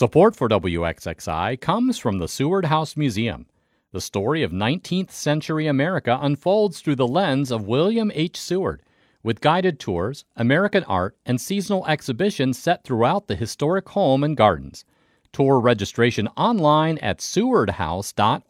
Support for WXXI comes from the Seward House Museum. The story of 19th century America unfolds through the lens of William H. Seward, with guided tours, American art, and seasonal exhibitions set throughout the historic home and gardens. Tour registration online at sewardhouse.org.